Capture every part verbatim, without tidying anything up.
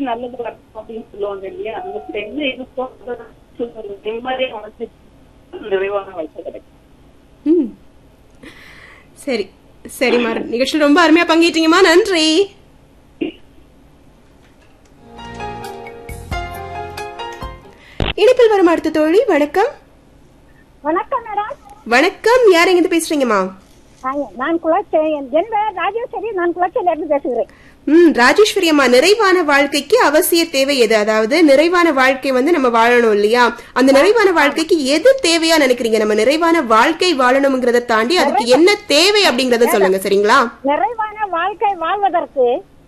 நல்லது வரணும் அப்படின்னு சொல்லுவாங்க இல்லையா, அந்த என்ன இருக்கோ நிம்மதியா உணர்ச்சி நிறைவான வாழ்க்கை கிடைக்கும். சரி சரிம்மா, நிகழ்ச்சியில் ரொம்ப அருமையா பங்கேற்றீங்கம்மா, நன்றி. இணைப்பில் வரும் அடுத்த தோழி. வணக்கம். வணக்கம் மேடம். வணக்கம், யார் எங்க பேசுறீங்கம்மா? நான் குளச்சே ராஜேஸ்வரி, நான் குளச்சேல இருந்து பேசுகிறேன். ம் ராஜேஸ்வரி அம்மா, நிறைவான வாழ்க்கைக்கு அவசிய தேவை எது? அதாவது நிறைவான வாழ்க்கை வந்து நம்ம வாழணும் இல்லையா, அந்த நிறைவான வாழ்க்கைக்கு எது தேவையா நினைக்கிறீங்க? நம்ம நிறைவான வாழ்க்கை வாழணும்ங்கிறத தாண்டி அதுக்கு என்ன தேவை அப்படிங்கறத சொல்லுங்க, சரிங்களா? நிறைவான வாழ்க்கை வாழ்வதற்கு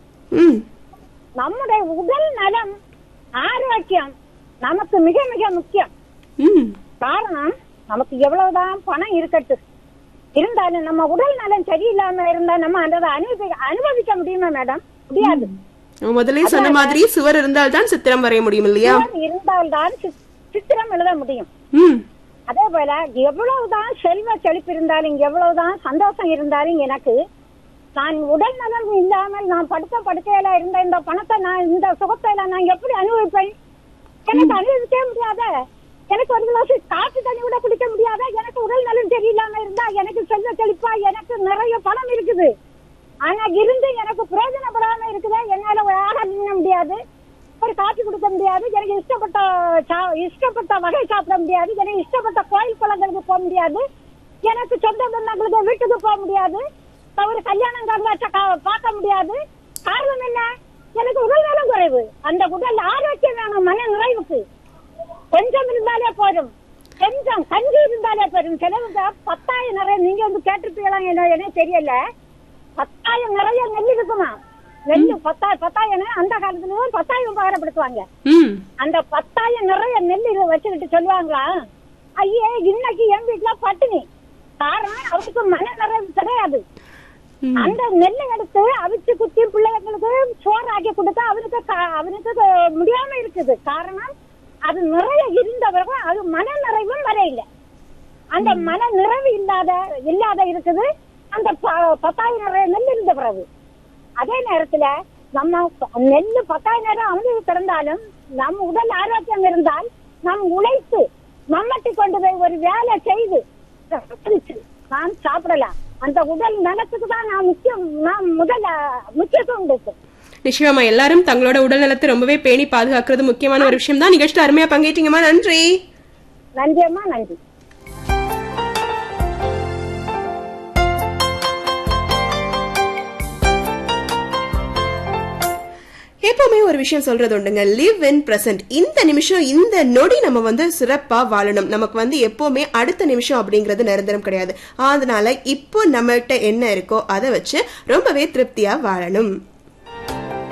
நம்முடைய உடல் நலம் ஆரோக்கியம் நமக்கு மிக மிக முக்கியம். காரணம், நமக்கு எவ்வளவுதான் பணம் இருக்கட்டும், இருந்தாலும் நம்ம உடல் நலம் சரியில்லாம இருந்தா நம்ம அதை அனுபவி அனுபவிக்க முடியுமா மேடம்? முடியாது. முதல்ல சொன்ன மாதிரி சுவர் இருந்தால் தான் சித்திரம் வரைய முடியும் இல்லையா? இருந்தால் தான் சித்திரம் எழுத முடியும். அதே போல எவ்வளவுதான் செல்வ செழிப்பு இருந்தாலும், எவ்வளவுதான் சந்தோஷம் இருந்தாலும், எனக்கு நான் உடல் நலம் இல்லாமல் நான் படுத்த படுக்கையில இருந்த இந்த பணத்தை நான் இந்த சுகத்தை நான் எப்படி அனுபவிப்பேன்? எனக்கு அனுபவிக்கவே முடியாத, எனக்கு ஒரு கிளாஸ் காற்று தண்ணி கூட குடிக்க முடியாத, எனக்கு உடல் நலம் சரியில்லாம இருந்தா எனக்கு செல்வ செழிப்பா எனக்கு நிறைய பணம் இருக்குது, ஆனா இருந்து எனக்கு பிரயோஜனப்படாம இருக்குது. என்னால ஆக முடியாது, ஒரு காற்று கொடுக்க முடியாது, எனக்கு இஷ்டப்பட்ட இஷ்டப்பட்ட வகை சாப்பிட முடியாது, எனக்கு இஷ்டப்பட்ட கோயில் குளங்களுக்கு போக முடியாது, எனக்கு சொந்த பந்தங்களுக்கு வீட்டுக்கு போக முடியாது, ஒரு கல்யாணம் பார்க்க முடியாது. காரணம் என்ன? எனக்கு உடல் நலம் குறைவு. அந்த உடல் ஆரோக்கியம் வேணும் மன நிறைவுக்கு. கொஞ்சம் இருந்தாலே போதும், கொஞ்சம் கஞ்சி இருந்தாலே போதும். சிலவுங்க பத்தாயிரம் நிறைய, நீங்க வந்து கேட்டிருப்பீங்களா என்ன தெரியல, பத்தாயிரம் நிறைய நெல் இருக்குமா? நெல்லு பத்தாயிரம் பத்தாயிரம் அந்த காலத்துல பத்தாயிரம் பாரப்படுத்துவாங்க. அந்த பத்தாயிரம் நிறைய நெல் வச்சுக்கிட்டு சொல்லுவாங்களா, ஐயே இன்னைக்கு என் வீட்டுல பட்டினி. காரணம், அவருக்கு மன நிறைவு கிடையாது. அந்த நெல்லை எடுத்து அவிச்சு குத்தி பிள்ளைங்களுக்கு சோறு ஆக்கி கொடுத்தா அவனுக்கு அவனுக்கு முடியாம இருக்குது. காரணம், அது நிறைய இருந்தவர்கள் அது மன நிறைவும் வரையில. அந்த மன நிறைவு இல்லாத இல்லாத இருக்குது அந்த பத்தாயிரம் நிறைய நெல் இருந்த பிறகு. அதே நேரத்துல நம்ம நெல்லு பத்தாயிரம் அவனுக்கு திறந்தாலும் நம்ம உடல் ஆரோக்கியம் இருந்தால் நாம் உழைத்து மம்மட்டி கொண்டு போய் ஒரு வேலை செய்து நாம் சாப்பிடலாம். அந்த உடல் நலத்துக்கு தான் நான் முக்கியம் நான் முதல்ல முக்கியத்துவம் கொடுப்பேன். நிச்சயமா எல்லாரும் தங்களோட உடல் நலத்தை ரொம்பவே பேணி பாதுகாக்கிறது முக்கியமான ஒரு விஷயம் தான். நிகழ்ச்சியில் அருமையா பங்கேற்றீங்கம்மா, நன்றி. நன்றி அம்மா, நன்றி. எப்பவுமே ஒரு விஷயம் சொல்றது உண்டுங்க, லிவ் இன் பிரசன்ட். இந்த நிமிஷம் இந்த நொடி நம்ம வந்து சிறப்பா வாழணும். நமக்கு வந்து எப்பவுமே அடுத்த நிமிஷம் அப்படிங்கறது நிரந்தரம் கிடையாது. அதனால இப்போ நம்மகிட்ட என்ன இருக்கோ அதை வச்சு ரொம்பவே திருப்தியா வாழணும்.